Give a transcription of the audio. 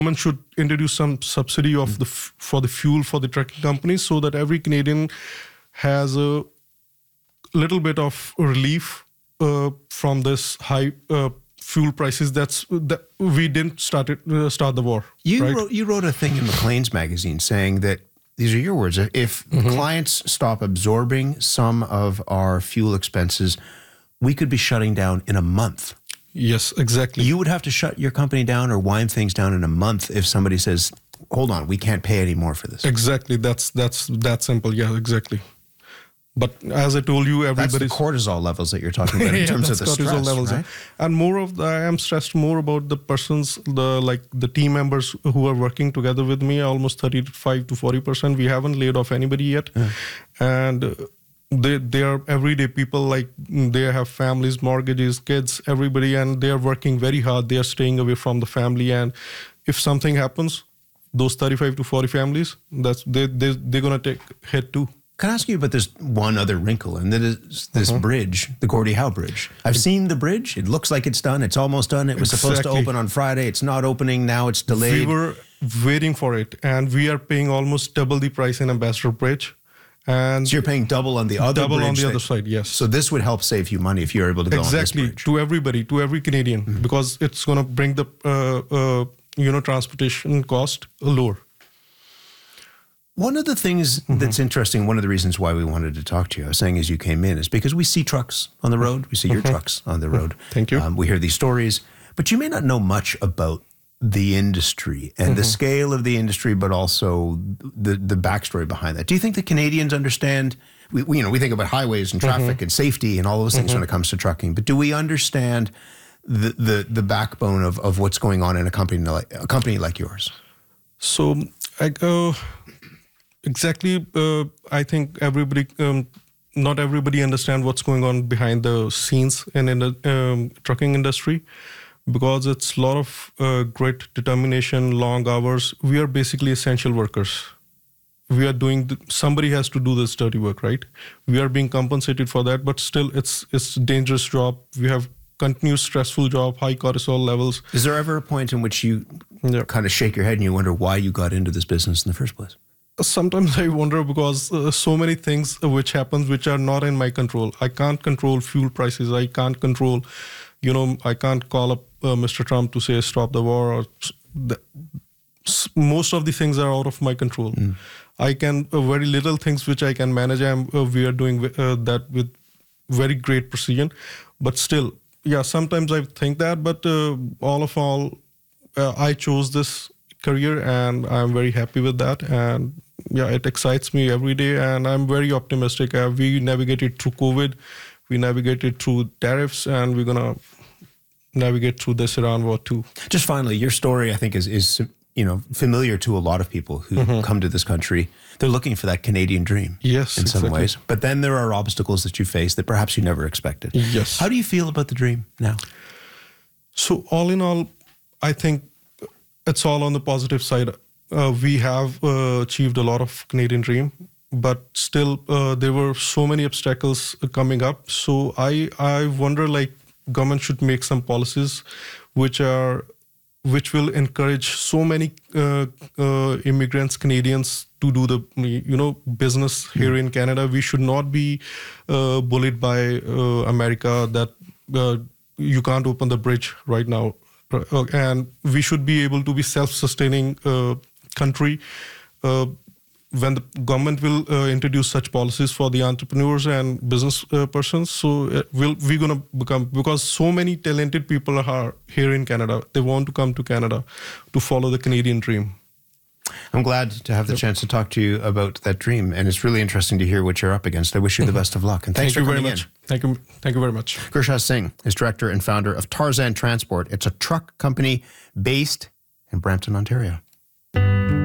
government should introduce some subsidy of for the fuel for the trucking companies so that every Canadian has a little bit of relief from this high fuel prices. That we didn't start the war. You wrote a thing in Maclean's magazine saying that, these are your words, if clients stop absorbing some of our fuel expenses, we could be shutting down in a month. Yes, exactly. You would have to shut your company down or wind things down in a month if somebody says, hold on, we can't pay any more for this. Exactly. That's that simple. Yeah, exactly. But as I told you, everybody's... That's the cortisol levels that you're talking about in terms of the stress, levels, right? And more of I am stressed more about the persons, the team members who are working together with me, almost 35 to 40%. We haven't laid off anybody yet. And they are everyday people, like they have families, mortgages, kids, everybody, and they are working very hard. They are staying away from the family. And if something happens, those 35 to 40 families, they're going to take hit too. Can I ask you about this one other wrinkle, and that is this bridge, the Gordie Howe Bridge. I've seen the bridge. It looks like it's done. It's almost done. It was supposed to open on Friday. It's not opening. Now it's delayed. We were waiting for it, and we are paying almost double the price in Ambassador Bridge. And so you're paying double on the other bridge? Double on the other side, yes. So this would help save you money if you're able to go on this bridge. Exactly, to everybody, to every Canadian, because it's going to bring the transportation cost lower. One of the things that's interesting, one of the reasons why we wanted to talk to you, I was saying as you came in, is because we see trucks on the road. We see your trucks on the road. Thank you. We hear these stories, but you may not know much about the industry and the scale of the industry, but also the backstory behind that. Do you think the Canadians understand? We think about highways and traffic and safety and all those things when it comes to trucking, but do we understand the backbone of what's going on in a company like yours? So exactly, I think everybody, not everybody understand what's going on behind the scenes and in the trucking industry, because it's a lot of grit, determination, long hours. We are basically essential workers. We are doing, somebody has to do this dirty work, right? We are being compensated for that, but still it's a dangerous job. We have continuous stressful job, high cortisol levels. Is there ever a point in which you kind of shake your head and you wonder why you got into this business in the first place? Sometimes I wonder, because so many things which happens which are not in my control. I can't control fuel prices. I can't control, I can't call up Mr. Trump to say stop the war. Or most of the things are out of my control. I can very little things which I can manage. We are doing that with very great precision, but still, sometimes I think that. But all, I chose this career, and I'm very happy with that. And it excites me every day, and I'm very optimistic. We navigated through COVID, we navigated through tariffs, and we're gonna navigate through this Iran war too. Just finally, your story, I think, is familiar to a lot of people who come to this country. They're looking for that Canadian dream, yes, in some ways. But then there are obstacles that you face that perhaps you never expected. Yes. How do you feel about the dream now? So all in all, I think it's all on the positive side. We have achieved a lot of Canadian dream, but still there were so many obstacles coming up. So I wonder, government should make some policies which will encourage so many immigrants, Canadians, to do the business here in Canada. We should not be bullied by America that you can't open the bridge right now. And we should be able to be self-sustaining country when the government will introduce such policies for the entrepreneurs and business persons. So we're going to become, because so many talented people are here in Canada. They want to come to Canada to follow the Canadian dream. I'm glad to have the chance to talk to you about that dream, and it's really interesting to hear what you're up against. I wish you the best of luck, and thanks for coming in. Thank you very much. Gurshad Singh is director and founder of Tarzan Transport. It's a truck company based in Brampton, Ontario.